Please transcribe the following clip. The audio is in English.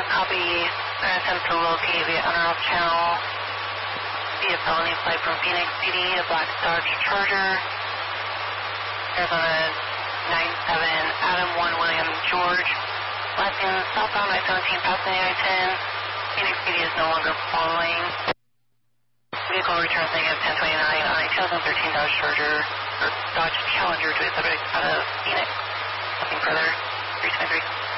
copy. Attempt to locate via on-off channel. Via felony flight from Phoenix PD, a black Dodge Charger. Arizona 97 Adam 1 William George. Last in southbound I-17 passing the I-10. Phoenix PD is no longer following. Vehicle returns negative 1029 on a 2013 Dodge Charger, or Dodge Challenger to a subject out of Phoenix. Nothing further. 323.